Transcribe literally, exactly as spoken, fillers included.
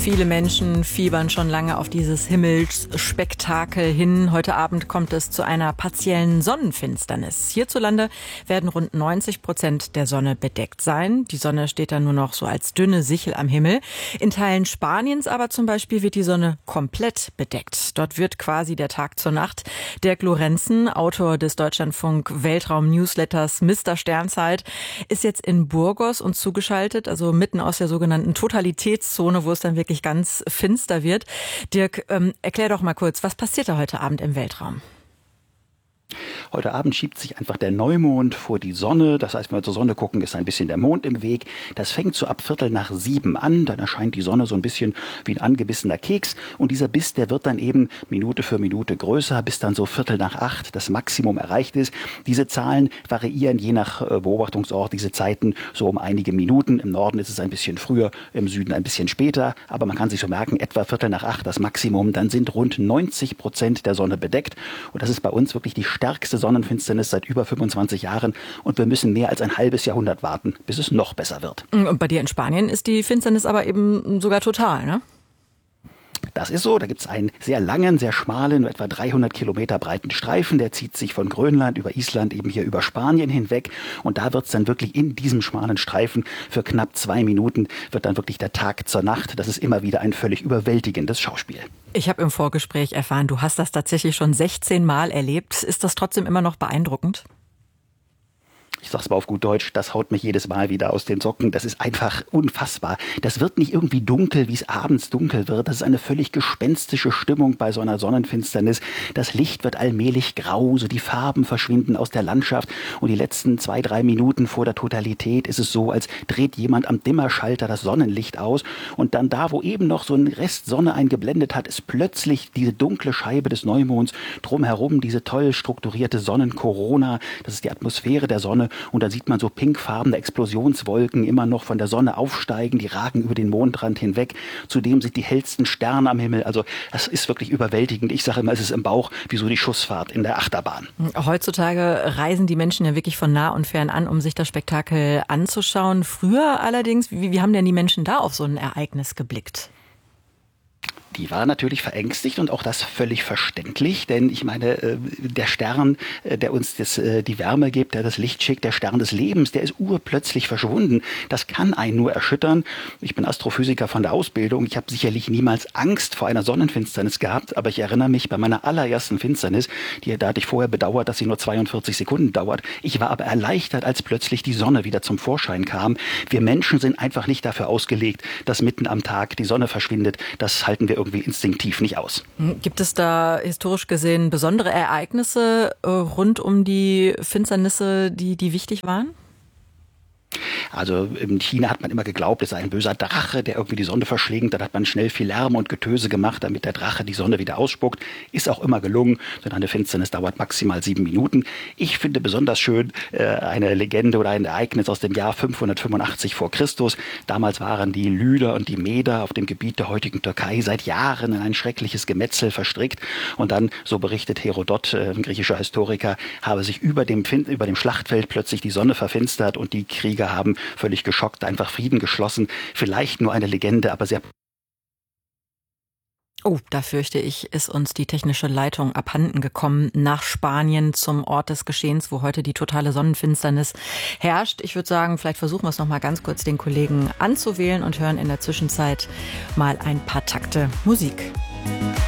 Viele Menschen fiebern schon lange auf dieses Himmelsspektakel hin. Heute Abend kommt es zu einer partiellen Sonnenfinsternis. Hierzulande werden rund neunzig Prozent der Sonne bedeckt sein. Die Sonne steht dann nur noch so als dünne Sichel am Himmel. In Teilen Spaniens aber zum Beispiel wird die Sonne komplett bedeckt. Dort wird quasi der Tag zur Nacht. Dirk Lorenzen, Autor des Deutschlandfunk-Weltraum-Newsletters Mister Sternzeit, ist jetzt in Burgos und zugeschaltet, also mitten aus der sogenannten Totalitätszone, wo es dann wirklich ganz finster wird. Dirk, ähm, erklär doch mal kurz, was passiert da heute Abend im Weltraum? Heute Abend schiebt sich einfach der Neumond vor die Sonne. Das heißt, wenn wir zur Sonne gucken, ist ein bisschen der Mond im Weg. Das fängt so ab Viertel nach sieben an. Dann erscheint die Sonne so ein bisschen wie ein angebissener Keks. Und dieser Biss, der wird dann eben Minute für Minute größer, bis dann so Viertel nach acht das Maximum erreicht ist. Diese Zahlen variieren je nach Beobachtungsort, diese Zeiten so um einige Minuten. Im Norden ist es ein bisschen früher, im Süden ein bisschen später. Aber man kann sich so merken, etwa Viertel nach acht das Maximum. Dann sind rund neunzig Prozent der Sonne bedeckt. Und das ist bei uns wirklich die stärkste Sonnenfinsternis seit über fünfundzwanzig Jahren und wir müssen mehr als ein halbes Jahrhundert warten, bis es noch besser wird. Und bei dir in Spanien ist die Finsternis aber eben sogar total, ne? Das ist so, da gibt es einen sehr langen, sehr schmalen, etwa dreihundert Kilometer breiten Streifen, der zieht sich von Grönland über Island eben hier über Spanien hinweg und da wird es dann wirklich in diesem schmalen Streifen für knapp zwei Minuten wird dann wirklich der Tag zur Nacht. Das ist immer wieder ein völlig überwältigendes Schauspiel. Ich habe im Vorgespräch erfahren, du hast das tatsächlich schon sechzehn Mal erlebt. Ist das trotzdem immer noch beeindruckend? Ich sag's mal auf gut Deutsch, das haut mich jedes Mal wieder aus den Socken. Das ist einfach unfassbar. Das wird nicht irgendwie dunkel, wie es abends dunkel wird. Das ist eine völlig gespenstische Stimmung bei so einer Sonnenfinsternis. Das Licht wird allmählich grau, so die Farben verschwinden aus der Landschaft. Und die letzten zwei, drei Minuten vor der Totalität ist es so, als dreht jemand am Dimmerschalter das Sonnenlicht aus. Und dann da, wo eben noch so ein Rest Sonne eingeblendet hat, ist plötzlich diese dunkle Scheibe des Neumonds. Drumherum diese toll strukturierte Sonnenkorona. Das ist die Atmosphäre der Sonne. Und dann sieht man so pinkfarbene Explosionswolken immer noch von der Sonne aufsteigen, die ragen über den Mondrand hinweg. Zudem sind die hellsten Sterne am Himmel. Also das ist wirklich überwältigend. Ich sage immer, es ist im Bauch wie so die Schussfahrt in der Achterbahn. Heutzutage reisen die Menschen ja wirklich von nah und fern an, um sich das Spektakel anzuschauen. Früher allerdings, wie, wie haben denn die Menschen da auf so ein Ereignis geblickt? Die war natürlich verängstigt und auch das völlig verständlich, denn ich meine, der Stern, der uns das, die Wärme gibt, der das Licht schickt, der Stern des Lebens, der ist urplötzlich verschwunden. Das kann einen nur erschüttern. Ich bin Astrophysiker von der Ausbildung. Ich habe sicherlich niemals Angst vor einer Sonnenfinsternis gehabt, aber ich erinnere mich bei meiner allerersten Finsternis, die da hatte ich vorher bedauert, dass sie nur zweiundvierzig Sekunden dauert. Ich war aber erleichtert, als plötzlich die Sonne wieder zum Vorschein kam. Wir Menschen sind einfach nicht dafür ausgelegt, dass mitten am Tag die Sonne verschwindet. Das halten wir irgendwie instinktiv nicht aus. Gibt es da historisch gesehen besondere Ereignisse äh, rund um die Finsternisse, die, die wichtig waren? Also in China hat man immer geglaubt, es sei ein böser Drache, der irgendwie die Sonne verschlingt. Dann hat man schnell viel Lärm und Getöse gemacht, damit der Drache die Sonne wieder ausspuckt. Ist auch immer gelungen, denn eine Finsternis dauert maximal sieben Minuten. Ich finde besonders schön äh, eine Legende oder ein Ereignis aus dem Jahr fünfhundertfünfundachtzig vor Christus. Damals waren die Lyder und die Meder auf dem Gebiet der heutigen Türkei seit Jahren in ein schreckliches Gemetzel verstrickt. Und dann, so berichtet Herodot, äh, ein griechischer Historiker, habe sich über dem, über dem Schlachtfeld plötzlich die Sonne verfinstert und die Krieger haben völlig geschockt einfach Frieden geschlossen. Vielleicht nur eine Legende, aber sehr... Oh, da fürchte ich, ist uns die technische Leitung abhanden gekommen nach Spanien zum Ort des Geschehens, wo heute die totale Sonnenfinsternis herrscht. Ich würde sagen, vielleicht versuchen wir es noch mal ganz kurz, den Kollegen anzuwählen und hören in der Zwischenzeit mal ein paar Takte Musik.